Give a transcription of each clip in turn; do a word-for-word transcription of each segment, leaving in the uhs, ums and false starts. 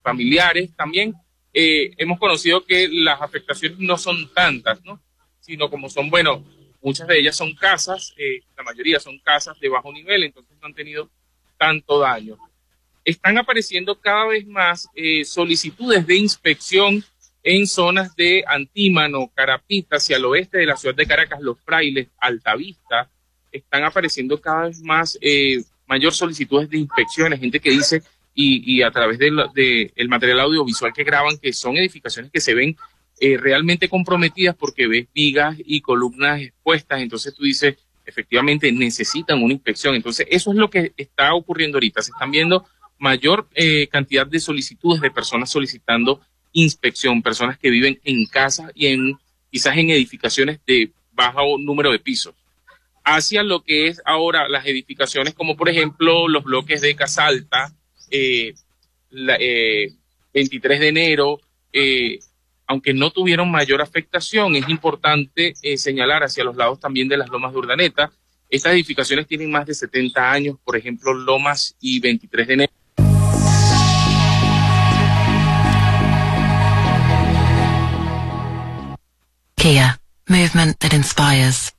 familiares también. Eh, hemos conocido que las afectaciones no son tantas, ¿no? Sino como son, bueno, muchas de ellas son casas, eh, la mayoría son casas de bajo nivel, entonces no han tenido tanto daño. Están apareciendo cada vez más eh, solicitudes de inspección en zonas de Antímano, Carapita, hacia el oeste de la ciudad de Caracas, Los Frailes, Altavista. Están apareciendo cada vez más eh, mayor solicitudes de inspecciones, gente que dice, y, y a través del de, el material audiovisual que graban, que son edificaciones que se ven eh, realmente comprometidas porque ves vigas y columnas expuestas, entonces tú dices, efectivamente necesitan una inspección. Entonces eso es lo que está ocurriendo ahorita, se están viendo mayor eh, cantidad de solicitudes de personas solicitando inspección, personas que viven en casas y en quizás en edificaciones de bajo número de pisos, hacia lo que es ahora las edificaciones como por ejemplo los bloques de Casa Alta, eh, la, eh, veintitrés de enero, eh, aunque no tuvieron mayor afectación, es importante eh, señalar hacia los lados también de las Lomas de Urdaneta. Estas edificaciones tienen más de setenta años, por ejemplo Lomas y veintitrés de enero. Kia, movement that inspires.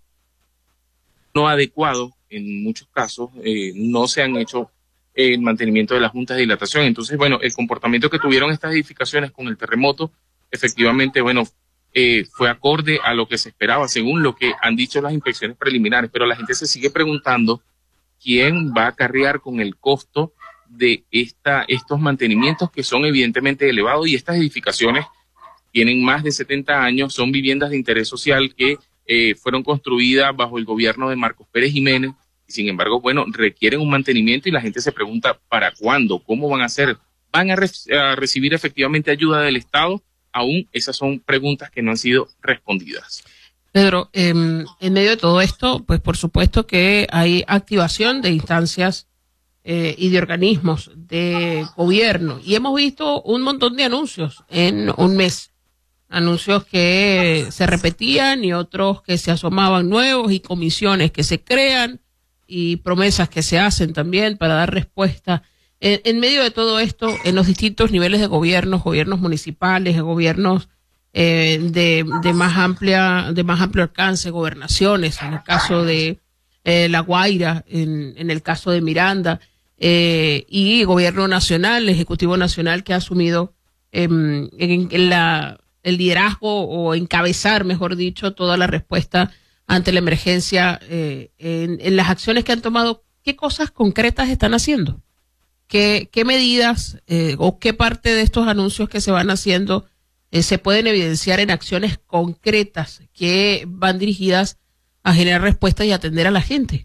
No adecuado en muchos casos, eh, no se han hecho el mantenimiento de las juntas de dilatación. Entonces, bueno, el comportamiento que tuvieron estas edificaciones con el terremoto, efectivamente, bueno, eh, fue acorde a lo que se esperaba, según lo que han dicho las inspecciones preliminares, pero la gente se sigue preguntando quién va a acarrear con el costo de esta, estos mantenimientos que son evidentemente elevados, y estas edificaciones tienen más de setenta años, son viviendas de interés social que eh, fueron construidas bajo el gobierno de Marcos Pérez Jiménez, y sin embargo, bueno, requieren un mantenimiento y la gente se pregunta, ¿para cuándo? ¿Cómo van a hacer? ¿Van a, re a recibir efectivamente ayuda del Estado? Aún esas son preguntas que no han sido respondidas. Pedro, eh, en medio de todo esto, pues por supuesto que hay activación de instancias eh, y de organismos de gobierno, y hemos visto un montón de anuncios en un mes. Anuncios que se repetían y otros que se asomaban nuevos, y comisiones que se crean y promesas que se hacen también para dar respuesta. En, en medio de todo esto, en los distintos niveles de gobiernos, gobiernos municipales, gobiernos eh, de, de más amplia, de más amplio alcance, gobernaciones, en el caso de eh, La Guaira, en, en el caso de Miranda, eh, y gobierno nacional, ejecutivo nacional que ha asumido eh, en, en la el liderazgo o encabezar, mejor dicho, toda la respuesta ante la emergencia, eh, en, en las acciones que han tomado. ¿Qué cosas concretas están haciendo? ¿Qué, qué medidas eh, o qué parte de estos anuncios que se van haciendo eh, se pueden evidenciar en acciones concretas que van dirigidas a generar respuestas y atender a la gente?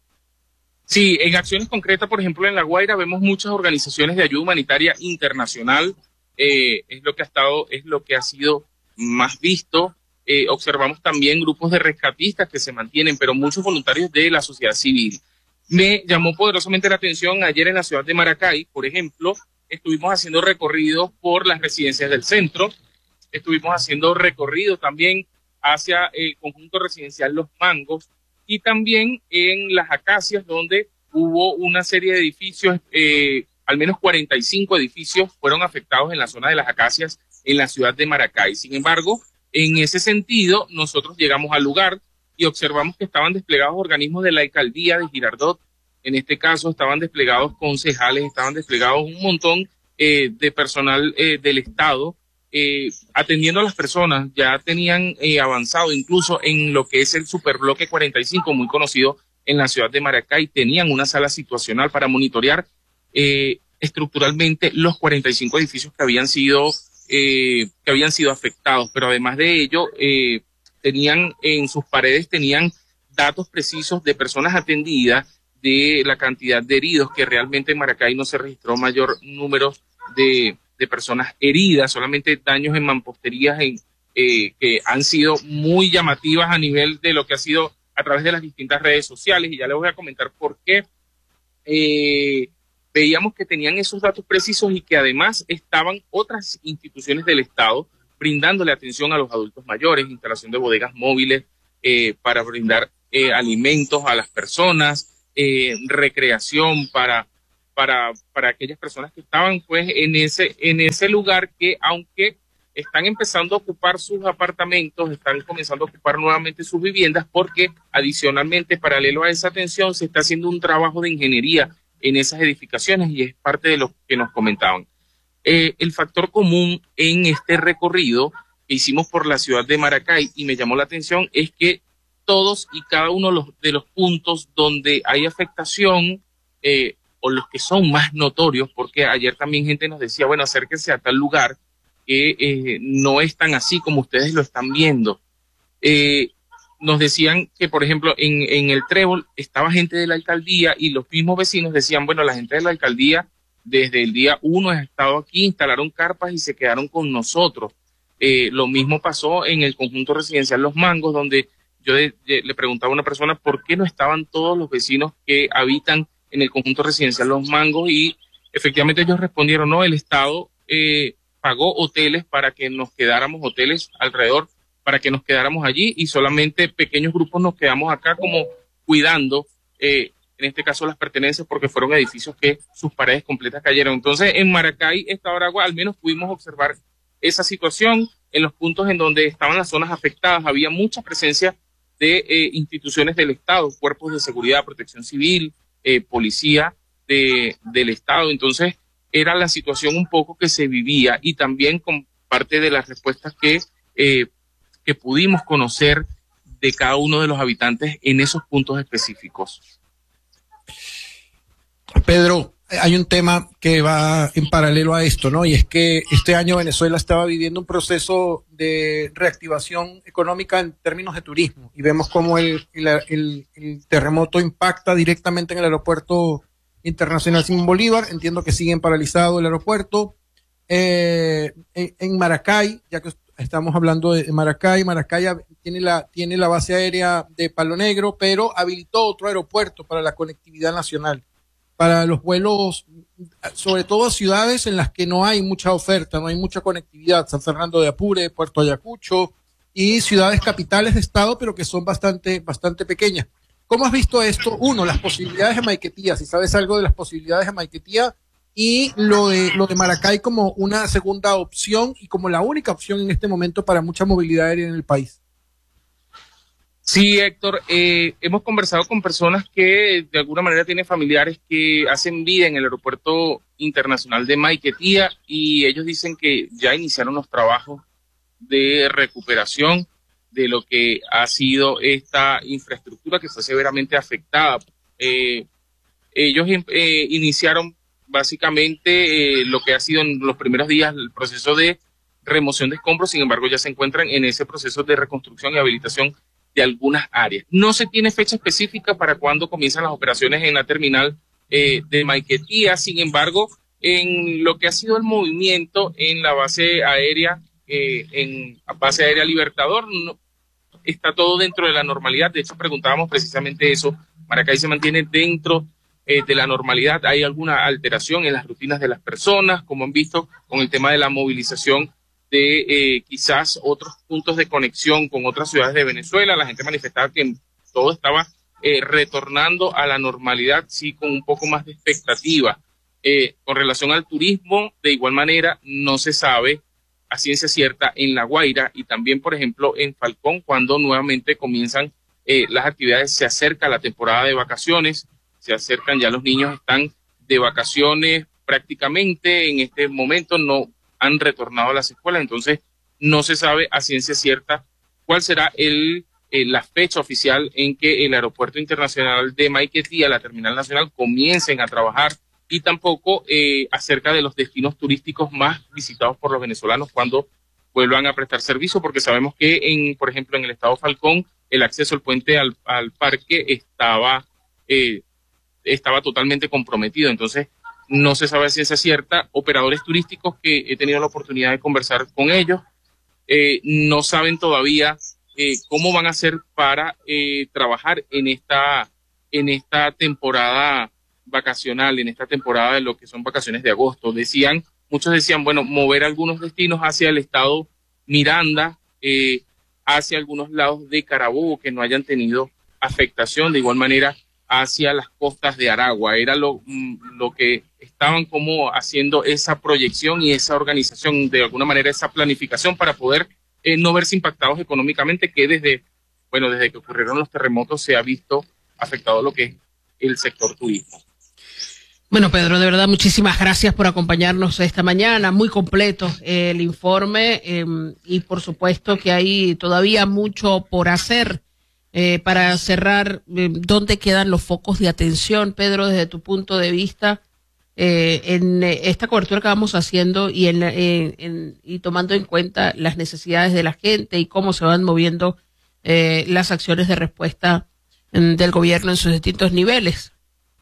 Sí, en acciones concretas, por ejemplo, en La Guaira vemos muchas organizaciones de ayuda humanitaria internacional. Eh, es lo que ha estado, es lo que ha sido más visto. Eh, observamos también grupos de rescatistas que se mantienen, pero muchos voluntarios de la sociedad civil. Me llamó poderosamente la atención ayer en la ciudad de Maracay, por ejemplo, estuvimos haciendo recorridos por las residencias del centro, estuvimos haciendo recorridos también hacia el conjunto residencial Los Mangos, y también en las Acacias, donde hubo una serie de edificios, eh, al menos cuarenta y cinco edificios fueron afectados en la zona de las Acacias en la ciudad de Maracay. Sin embargo, en ese sentido, nosotros llegamos al lugar y observamos que estaban desplegados organismos de la alcaldía de Girardot. En este caso estaban desplegados concejales, estaban desplegados un montón eh, de personal eh, del Estado eh, atendiendo a las personas. Ya tenían eh, avanzado incluso en lo que es el Superbloque cuarenta y cinco, muy conocido en la ciudad de Maracay. Tenían una sala situacional para monitorear Eh, estructuralmente los cuarenta y cinco edificios que habían sido eh, que habían sido afectados, pero además de ello eh, tenían en sus paredes tenían datos precisos de personas atendidas, de la cantidad de heridos, que realmente en Maracay no se registró mayor número de, de personas heridas, solamente daños en mamposterías en, eh, que han sido muy llamativas a nivel de lo que ha sido a través de las distintas redes sociales, y ya les voy a comentar por qué. Eh, veíamos que tenían esos datos precisos y que además estaban otras instituciones del Estado brindándole atención a los adultos mayores, instalación de bodegas móviles eh, para brindar eh, alimentos a las personas, eh, recreación para, para, para aquellas personas que estaban pues en ese, en ese lugar, que aunque están empezando a ocupar sus apartamentos, están comenzando a ocupar nuevamente sus viviendas, porque adicionalmente, paralelo a esa atención, se está haciendo un trabajo de ingeniería en esas edificaciones, y es parte de lo que nos comentaban. Eh, el factor común en este recorrido que hicimos por la ciudad de Maracay, y me llamó la atención, es que todos y cada uno de los, de los puntos donde hay afectación, eh, o los que son más notorios, porque ayer también gente nos decía, bueno, acérquense a tal lugar, que eh, no es tan así como ustedes lo están viendo. Eh, nos decían que, por ejemplo, en, en el Trébol estaba gente de la alcaldía, y los mismos vecinos decían, bueno, la gente de la alcaldía desde el día uno ha estado aquí, instalaron carpas y se quedaron con nosotros. Eh, lo mismo pasó en el conjunto residencial Los Mangos, donde yo de, de, le preguntaba a una persona por qué no estaban todos los vecinos que habitan en el conjunto residencial Los Mangos, y efectivamente ellos respondieron, no, el Estado eh, pagó hoteles para que nos quedáramos, hoteles alrededor, para que nos quedáramos allí, y solamente pequeños grupos nos quedamos acá como cuidando, eh, en este caso las pertenencias, porque fueron edificios que sus paredes completas cayeron. Entonces, en Maracay, Estado Aragua, al menos pudimos observar esa situación. En los puntos en donde estaban las zonas afectadas había mucha presencia de eh, instituciones del Estado, cuerpos de seguridad, protección civil, eh, policía de, del Estado. Entonces, era la situación un poco que se vivía, y también con parte de las respuestas que, eh, que pudimos conocer de cada uno de los habitantes en esos puntos específicos. Pedro, hay un tema que va en paralelo a esto, ¿no? Y es que este año Venezuela estaba viviendo un proceso de reactivación económica en términos de turismo, y vemos cómo el, el, el, el terremoto impacta directamente en el aeropuerto internacional Simón Bolívar. Entiendo que siguen paralizado el aeropuerto. Eh, en, en Maracay, ya que estamos hablando de Maracay, Maracay tiene la, tiene la base aérea de Palo Negro, pero habilitó otro aeropuerto para la conectividad nacional, para los vuelos, sobre todo a ciudades en las que no hay mucha oferta, no hay mucha conectividad, San Fernando de Apure, Puerto Ayacucho, y ciudades capitales de estado, pero que son bastante, bastante pequeñas. ¿Cómo has visto esto? Uno, las posibilidades de Maiquetía, si sabes algo de las posibilidades de Maiquetía, y lo de, lo de Maracay como una segunda opción y como la única opción en este momento para mucha movilidad aérea en el país. Sí, Héctor, eh, hemos conversado con personas que de alguna manera tienen familiares que hacen vida en el aeropuerto internacional de Maiquetía, y ellos dicen que ya iniciaron los trabajos de recuperación de lo que ha sido esta infraestructura que fue severamente afectada. Eh, ellos eh, iniciaron básicamente eh, lo que ha sido en los primeros días el proceso de remoción de escombros, sin embargo ya se encuentran en ese proceso de reconstrucción y habilitación de algunas áreas. No se tiene fecha específica para cuándo comienzan las operaciones en la terminal eh, de Maiquetía, sin embargo, en lo que ha sido el movimiento en la base aérea, eh, en la base aérea Libertador, no, está todo dentro de la normalidad. De hecho, preguntábamos precisamente eso. Maracay se mantiene dentro eh, de la normalidad. ¿Hay alguna alteración en las rutinas de las personas, como han visto con el tema de la movilización de eh, quizás otros puntos de conexión con otras ciudades de Venezuela? La gente manifestaba que todo estaba eh, retornando a la normalidad, sí, con un poco más de expectativa. Eh, con relación al turismo, de igual manera, no se sabe a ciencia cierta en La Guaira y también, por ejemplo, en Falcón, cuando nuevamente comienzan eh, las actividades. Se acerca la temporada de vacaciones, se acercan, ya los niños están de vacaciones prácticamente en este momento, no han retornado a las escuelas, entonces no se sabe a ciencia cierta cuál será el, eh, la fecha oficial en que el aeropuerto internacional de Maiquetía, la terminal nacional, comiencen a trabajar, y tampoco eh, acerca de los destinos turísticos más visitados por los venezolanos cuando vuelvan a prestar servicio, porque sabemos que, en, por ejemplo, en el estado Falcón, el acceso al puente al, al parque estaba, eh, estaba totalmente comprometido, entonces no se sabe a ciencia cierta. Operadores turísticos que he tenido la oportunidad de conversar con ellos eh, no saben todavía eh, cómo van a hacer para eh, trabajar en esta, en esta temporada vacacional, en esta temporada de lo que son vacaciones de agosto. Decían, muchos decían, bueno, mover algunos destinos hacia el estado Miranda, eh, hacia algunos lados de Carabobo que no hayan tenido afectación, de igual manera hacia las costas de Aragua. Era lo, lo que estaban como haciendo esa proyección y esa organización, de alguna manera esa planificación para poder eh, no verse impactados económicamente, que desde, bueno, desde que ocurrieron los terremotos se ha visto afectado lo que es el sector turismo. Bueno, Pedro, de verdad, muchísimas gracias por acompañarnos esta mañana. Muy completo eh, el informe eh, y por supuesto que hay todavía mucho por hacer eh, para cerrar. Eh, ¿Dónde quedan los focos de atención, Pedro, desde tu punto de vista, eh, en esta cobertura que vamos haciendo y, en, en, en, y tomando en cuenta las necesidades de la gente y cómo se van moviendo eh, las acciones de respuesta en, del gobierno en sus distintos niveles?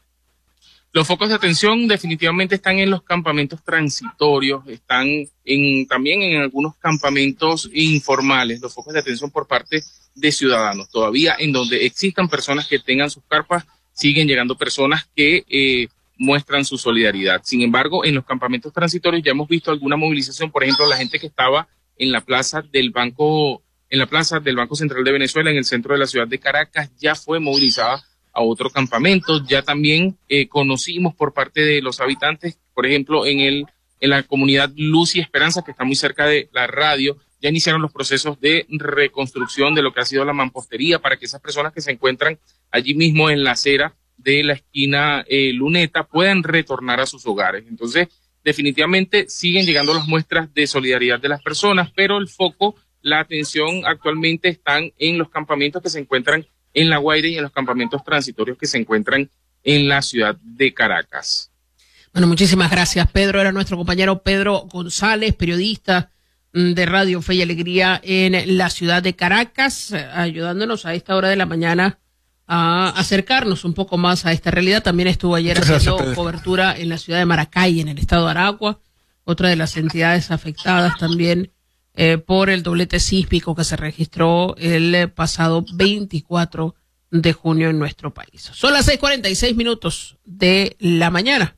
Los focos de atención definitivamente están en los campamentos transitorios, están en, también en algunos campamentos informales, los focos de atención por parte de ciudadanos. Todavía en donde existan personas que tengan sus carpas, siguen llegando personas que eh, muestran su solidaridad. Sin embargo, en los campamentos transitorios ya hemos visto alguna movilización, por ejemplo, la gente que estaba en la plaza del Banco, en la plaza del Banco Central de Venezuela, en el centro de la ciudad de Caracas, ya fue movilizada a otro campamento. Ya también eh, conocimos por parte de los habitantes, por ejemplo, en el en la comunidad Luz y Esperanza, que está muy cerca de la radio, ya iniciaron los procesos de reconstrucción de lo que ha sido la mampostería para que esas personas que se encuentran allí mismo en la acera de la esquina eh, Luneta puedan retornar a sus hogares. Entonces, definitivamente siguen llegando las muestras de solidaridad de las personas, pero el foco, la atención actualmente están en los campamentos que se encuentran en La Guaira y en los campamentos transitorios que se encuentran en la ciudad de Caracas. Bueno, muchísimas gracias, Pedro. Era nuestro compañero Pedro González, periodista de Radio Fe y Alegría en la ciudad de Caracas, ayudándonos a esta hora de la mañana a acercarnos un poco más a esta realidad. También estuvo ayer Muchas haciendo gracias, cobertura en la ciudad de Maracay, en el estado de Aragua, otra de las entidades afectadas también Eh, por el doblete sísmico que se registró el pasado veinticuatro de junio en nuestro país. Son las seis cuarenta y seis minutos de la mañana.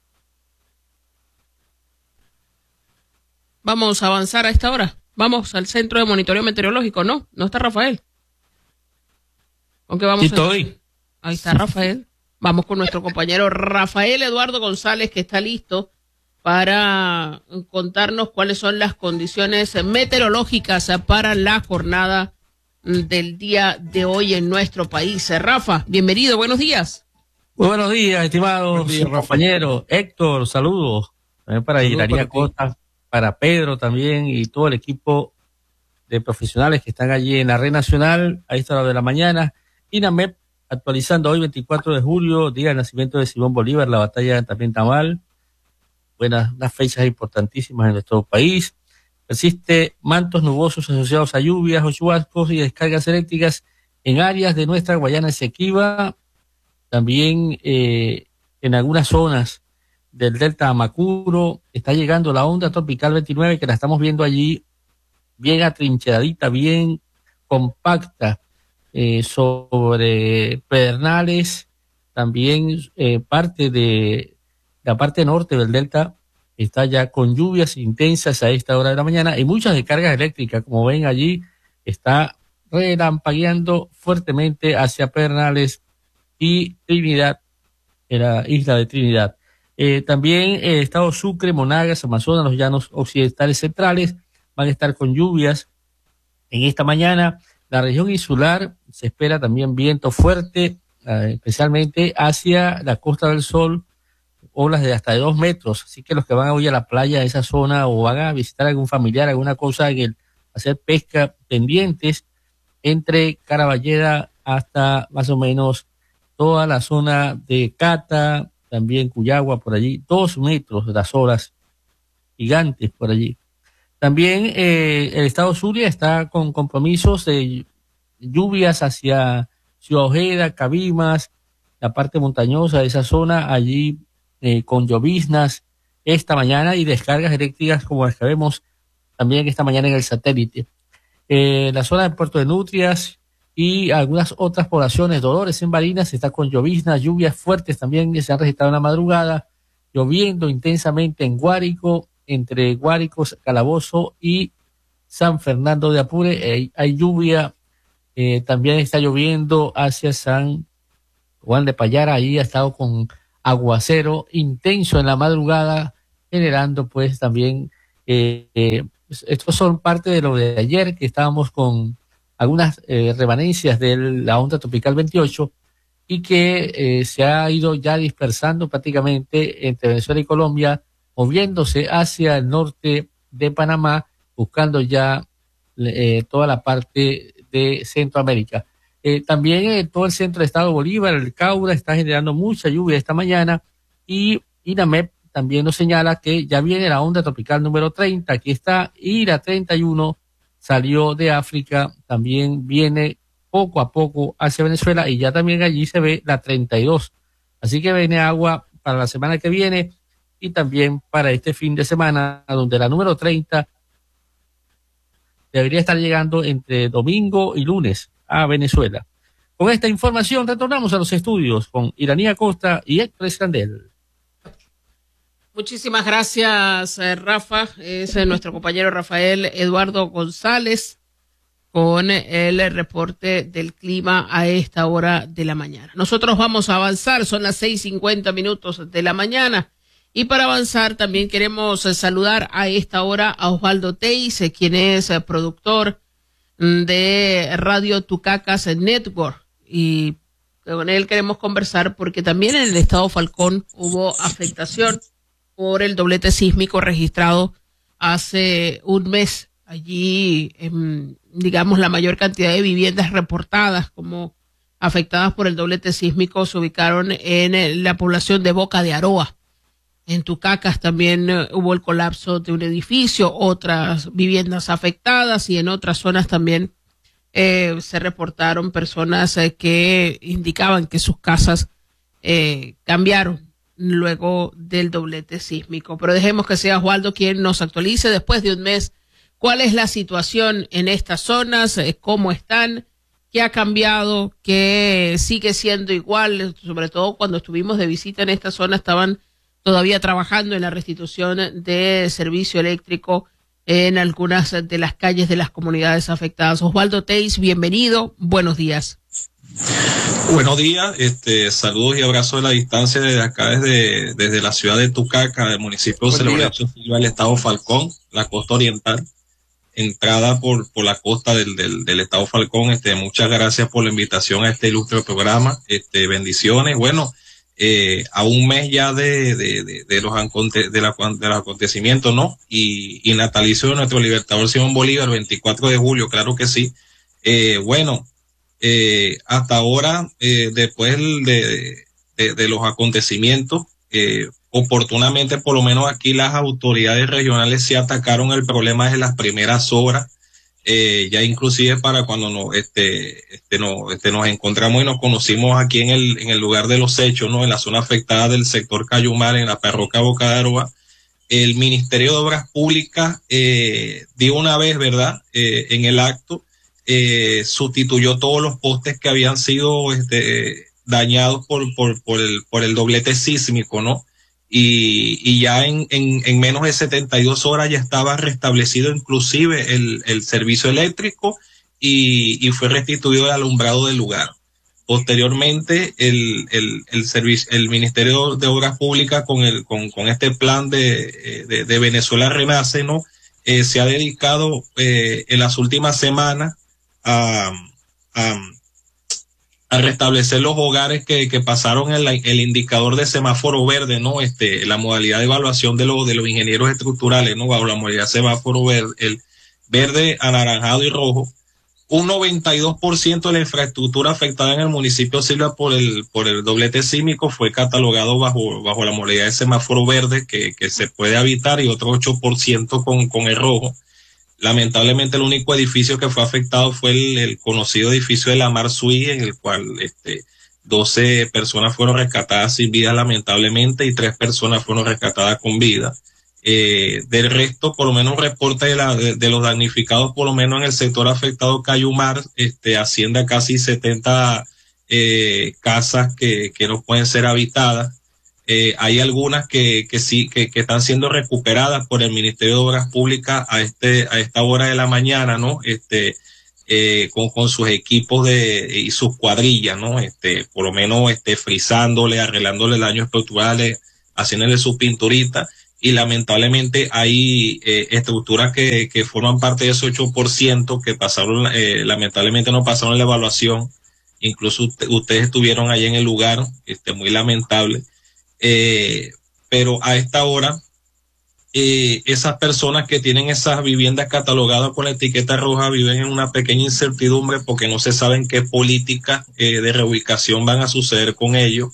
Vamos a avanzar a esta hora. Vamos al centro de monitoreo meteorológico. No, no está Rafael. Aunque vamos. Sí, estoy. Ahí está Rafael. Vamos con nuestro compañero Rafael Eduardo González, que está listo para contarnos cuáles son las condiciones meteorológicas para la jornada del día de hoy en nuestro país. Rafa, bienvenido, buenos días. Muy buenos días, estimados compañeros. Héctor, saludos. También para Iraría Costa, para Pedro también y todo el equipo de profesionales que están allí en la Red Nacional a esta hora de la mañana. INAMEP actualizando hoy veinticuatro de julio, día del nacimiento de Simón Bolívar, la batalla también Tamal. Buenas, unas fechas importantísimas en nuestro país. Persiste mantos nubosos asociados a lluvias o chubascos y descargas eléctricas en áreas de nuestra Guayana Esequiba, también eh, en algunas zonas del delta Amacuro. Está llegando la onda tropical veintinueve, que la estamos viendo allí bien atrincheradita, bien compacta, eh, sobre Pedernales, también eh, parte de la parte norte del delta está ya con lluvias intensas a esta hora de la mañana y muchas descargas eléctricas. Como ven allí, está relampagueando fuertemente hacia Pedernales y Trinidad, en la isla de Trinidad. Eh, también el eh, estado Sucre, Monagas, Amazonas, los llanos occidentales centrales van a estar con lluvias en esta mañana. La región insular se espera también viento fuerte, eh, especialmente hacia la Costa del Sol, olas de hasta de dos metros, así que los que van hoy a la playa de esa zona o van a visitar a algún familiar, alguna cosa, en el, hacer pesca, pendientes entre Caraballeda hasta más o menos toda la zona de Cata, también Cuyagua por allí, dos metros de las olas gigantes por allí. También eh, el estado Zulia está con compromisos de lluvias hacia Ciudad Ojeda, Cabimas, la parte montañosa de esa zona, allí Eh, con lloviznas esta mañana y descargas eléctricas como las que vemos también esta mañana en el satélite. Eh, la zona de Puerto de Nutrias y algunas otras poblaciones, Dolores en Barinas, está con lloviznas, lluvias fuertes también que se han registrado en la madrugada, lloviendo intensamente en Guárico, entre Guárico, Calabozo y San Fernando de Apure. Eh, hay lluvia, eh, también está lloviendo hacia San Juan de Payara, ahí ha estado con aguacero intenso en la madrugada, generando pues también, eh, eh, estos son parte de lo de ayer, que estábamos con algunas eh, remanencias de la onda tropical veintiocho, y que eh, se ha ido ya dispersando prácticamente entre Venezuela y Colombia, moviéndose hacia el norte de Panamá, buscando ya eh, toda la parte de Centroamérica. Eh, también eh, todo el centro del estado Bolívar, el Caura, está generando mucha lluvia esta mañana, y INAMEP también nos señala que ya viene la onda tropical número treinta, aquí está, y la treinta y uno salió de África, también viene poco a poco hacia Venezuela, y ya también allí se ve la treinta y dos. Así que viene agua para la semana que viene y también para este fin de semana, donde la número treinta debería estar llegando entre domingo y lunes a Venezuela. Con esta información retornamos a los estudios con Iranía Costa y Héctor Escandel. Muchísimas gracias, eh, Rafa. Es eh, nuestro compañero Rafael Eduardo González con el reporte del clima a esta hora de la mañana. Nosotros vamos a avanzar, son las seis cincuenta minutos de la mañana, y para avanzar también queremos eh, saludar a esta hora a Osvaldo Teis, eh, quien es eh, productor de Radio Tucacas Network, y con él queremos conversar porque también en el estado Falcón hubo afectación por el doblete sísmico registrado hace un mes. Allí, eh, digamos, la mayor cantidad de viviendas reportadas como afectadas por el doblete sísmico se ubicaron en eh, la población de Boca de Aroa. En Tucacas también eh, hubo el colapso de un edificio, otras viviendas afectadas, y en otras zonas también eh, se reportaron personas eh, que indicaban que sus casas eh, cambiaron luego del doblete sísmico. Pero dejemos que sea Osvaldo quien nos actualice después de un mes cuál es la situación en estas zonas, eh, cómo están, qué ha cambiado, qué sigue siendo igual, sobre todo cuando estuvimos de visita en esta zona estaban todavía trabajando en la restitución de servicio eléctrico en algunas de las calles de las comunidades afectadas. Osvaldo Teis, bienvenido, buenos días. Buenos días, este, saludos y abrazos a la distancia desde acá, desde, desde la ciudad de Tucaca, del municipio de Celebración Silva, el estado Falcón, la costa oriental, entrada por, por la costa del, del, del estado Falcón. Este, muchas gracias por la invitación a este ilustre programa, este, bendiciones. Bueno, eh, a un mes ya de, de, de, de los, aconte, de, la, de los acontecimientos, ¿no? Y, y natalicio de nuestro libertador Simón Bolívar, veinticuatro de julio, claro que sí. Eh, bueno, Eh, hasta ahora, eh, después de, de, de los acontecimientos, eh, oportunamente, por lo menos aquí las autoridades regionales se atacaron el problema desde las primeras horas, eh, ya inclusive para cuando nos, este, este, no, este, nos encontramos y nos conocimos aquí en el, en el lugar de los hechos, ¿no? En la zona afectada del sector Cayumar, en la parroquia Boca de Aroa, el Ministerio de Obras Públicas, eh, dio una vez, ¿verdad? Eh, en el acto, Eh, sustituyó todos los postes que habían sido este, dañados por, por, por, el, por el doblete sísmico, ¿no? Y, y ya en, en, en menos de setenta y dos horas ya estaba restablecido inclusive el, el servicio eléctrico y, y fue restituido el alumbrado del lugar. Posteriormente, el, el, el, servicio, el Ministerio de Obras Públicas con, el, con, con este plan de, de, de Venezuela Renace, ¿no? Eh, se ha dedicado eh, en las últimas semanas A, a, a restablecer los hogares que, que pasaron el, el indicador de semáforo verde, ¿no? Este, la modalidad de evaluación de, lo, de los ingenieros estructurales, ¿no? Bajo la modalidad semáforo verde, el verde, anaranjado y rojo. Un noventa y dos por ciento de la infraestructura afectada en el municipio Silva por el, por el doblete sísmico fue catalogado bajo, bajo la modalidad de semáforo verde que, que se puede habitar, y otro ocho por ciento con, con el rojo. Lamentablemente el único edificio que fue afectado fue el, el conocido edificio de la Mar Sui, en el cual este, doce personas fueron rescatadas sin vida lamentablemente y tres personas fueron rescatadas con vida. Eh, del resto, por lo menos un reporte de, la, de, de los damnificados, por lo menos en el sector afectado Cayumar, este, asciende a casi setenta eh, casas que, que no pueden ser habitadas. Eh, hay algunas que, que sí, que, que están siendo recuperadas por el Ministerio de Obras Públicas a este, a esta hora de la mañana, ¿no? Este, eh, con, con sus equipos de y sus cuadrillas, ¿no? Este, por lo menos este, frizándole, arreglándole daños estructurales, haciéndole su pinturita, y lamentablemente hay eh, estructuras que, que forman parte de ese ocho por ciento que pasaron, eh, lamentablemente no pasaron la evaluación. Incluso usted, ustedes estuvieron ahí en el lugar, este, muy lamentable. Eh, pero a esta hora, eh, esas personas que tienen esas viviendas catalogadas con la etiqueta roja viven en una pequeña incertidumbre porque no se saben qué políticas eh, de reubicación van a suceder con ellos,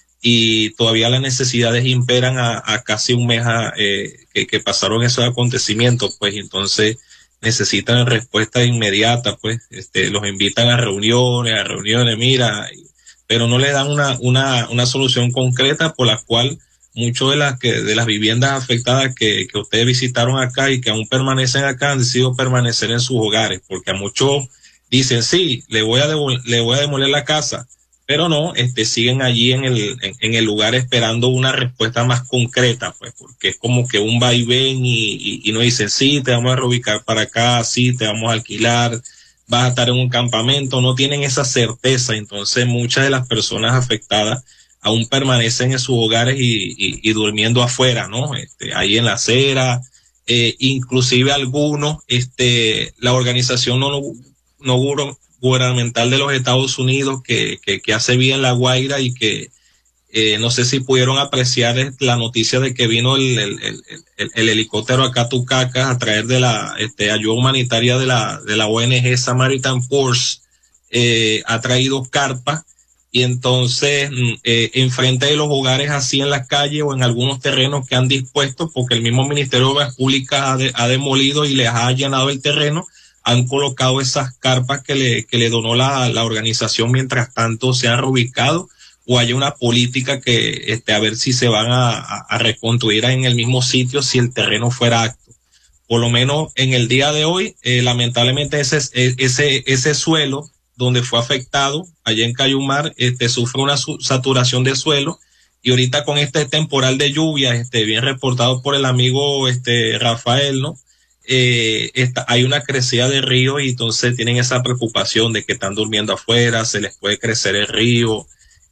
y todavía las necesidades imperan a, a casi un mes a, eh, que, que pasaron esos acontecimientos, pues entonces necesitan respuesta inmediata, pues este, los invitan a reuniones, a reuniones, mira, pero no le dan una, una, una solución concreta por la cual muchas de las que, de las viviendas afectadas que, que ustedes visitaron acá y que aún permanecen acá han decidido permanecer en sus hogares, porque a muchos dicen, sí, le voy a devol- le voy a demoler la casa, pero no, este, siguen allí en el, en, en el lugar esperando una respuesta más concreta, pues, porque es como que un vaivén y, y, y nos dicen, sí, te vamos a reubicar para acá, sí, te vamos a alquilar, vas a estar en un campamento, no tienen esa certeza. Entonces muchas de las personas afectadas aún permanecen en sus hogares y, y, y durmiendo afuera, ¿no? Este, ahí en la acera, eh, inclusive algunos, este, la organización no, no, no gubernamental de los Estados Unidos que, que, que hace vida en La Guaira y que eh, no sé si pudieron apreciar la noticia de que vino el, el, el, el, el helicóptero acá a Tucacas a través de la este, ayuda humanitaria de la, de la O N G Samaritan Force, eh, ha traído carpas, y entonces eh, enfrente de los hogares así en las calles o en algunos terrenos que han dispuesto, porque el mismo Ministerio de Obras Públicas ha, de, ha demolido y les ha allanado el terreno, han colocado esas carpas que le, que le donó la, la organización mientras tanto se han reubicado, o haya una política que, este, a ver si se van a, a, a reconstruir en el mismo sitio si el terreno fuera apto. Por lo menos en el día de hoy, eh, lamentablemente ese, ese, ese suelo donde fue afectado, allá en Cayumar, este, sufre una saturación de suelo, y ahorita con este temporal de lluvia, este, bien reportado por el amigo, este, Rafael, ¿no? Eh, está, hay una crecida de río, y entonces tienen esa preocupación de que están durmiendo afuera, se les puede crecer el río,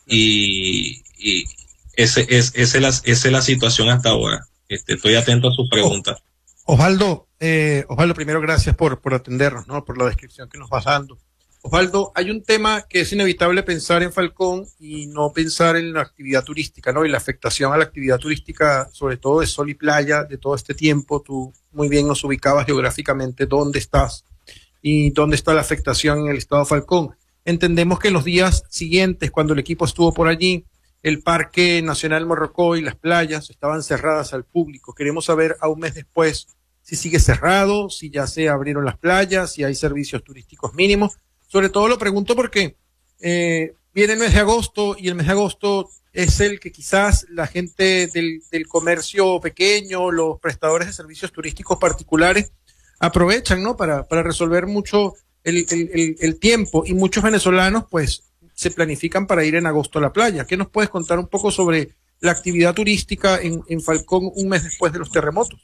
y, y ese, es, ese es la, esa es la situación hasta ahora. Este, estoy atento a sus preguntas. Osvaldo, eh, Osvaldo, primero gracias por, por atendernos, ¿no? Por la descripción que nos vas dando. Osvaldo, hay un tema que es inevitable pensar en Falcón y no pensar en la actividad turística, ¿no? Y la afectación a la actividad turística, sobre todo de sol y playa, de todo este tiempo. Tú muy bien nos ubicabas geográficamente dónde estás y dónde está la afectación en el estado de Falcón. Entendemos que en los días siguientes, cuando el equipo estuvo por allí, el Parque Nacional Morrocoy y las playas estaban cerradas al público. Queremos saber a un mes después si sigue cerrado, si ya se abrieron las playas, si hay servicios turísticos mínimos. Sobre todo lo pregunto porque eh, viene el mes de agosto, y el mes de agosto es el que quizás la gente del, del comercio pequeño, los prestadores de servicios turísticos particulares aprovechan, ¿no? Para, para resolver mucho el, el, el, el tiempo, y muchos venezolanos pues se planifican para ir en agosto a la playa. ¿Qué nos puedes contar un poco sobre la actividad turística en, en Falcón un mes después de los terremotos?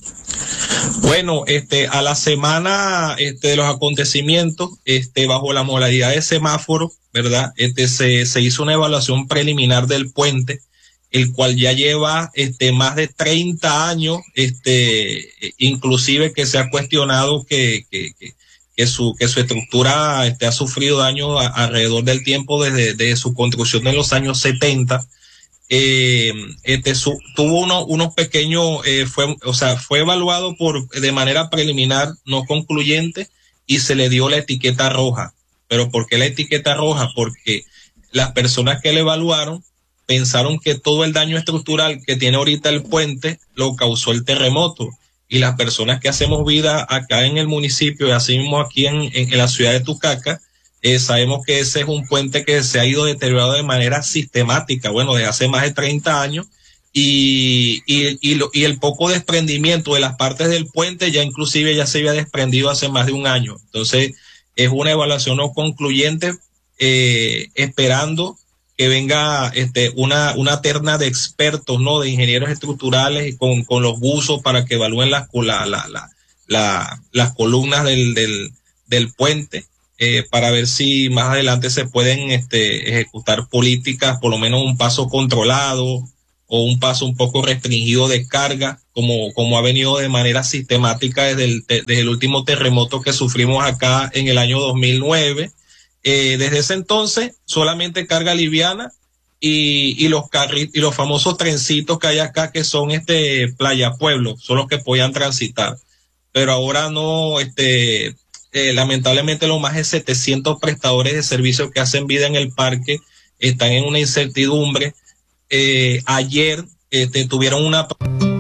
Bueno, este, a la semana este, de los acontecimientos, este, bajo la modalidad de semáforo, ¿verdad? Este, se, se hizo una evaluación preliminar del puente, el cual ya lleva este, más de treinta años, este, inclusive que se ha cuestionado que, que, que, que su, que su estructura este, ha sufrido daño a, alrededor del tiempo desde, desde su construcción en los años setenta. Eh, este su, tuvo uno, unos pequeños, eh, fue, o sea, fue evaluado por, de manera preliminar, no concluyente, y se le dio la etiqueta roja. Pero ¿por qué la etiqueta roja? Porque las personas que le evaluaron pensaron que todo el daño estructural que tiene ahorita el puente lo causó el terremoto. Y las personas que hacemos vida acá en el municipio, y así mismo aquí en, en, en la ciudad de Tucacas, Eh, sabemos que ese es un puente que se ha ido deteriorando de manera sistemática, bueno, desde hace más de treinta años, y, y, y, lo, y el poco desprendimiento de las partes del puente ya inclusive ya se había desprendido hace más de un año. Entonces, es una evaluación no concluyente, eh, esperando que venga este, una, una terna de expertos, ¿no? De ingenieros estructurales y con, con los buzos para que evalúen las, la, la, la, la, las columnas del, del, del puente. eh, para ver si más adelante se pueden este, ejecutar políticas, por lo menos un paso controlado o un paso un poco restringido de carga, como, como ha venido de manera sistemática desde el, desde el último terremoto que sufrimos acá en el año dos mil nueve. Eh, desde ese entonces, solamente carga liviana y, y los carri y los famosos trencitos que hay acá, que son este Playa Pueblo, son los que podían transitar. Pero ahora no, este, eh, lamentablemente los más de setecientos prestadores de servicios que hacen vida en el parque están en una incertidumbre. Eh, ayer este, tuvieron una